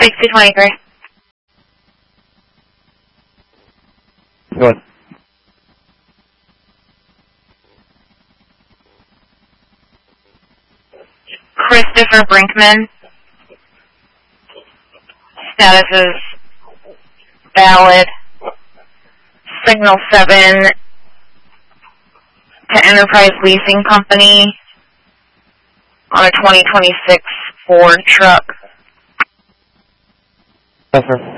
6223. Good. Christopher Brinkman. Status is valid. Signal 7 to Enterprise Leasing Company on a 2026 Ford truck. Yes, sir.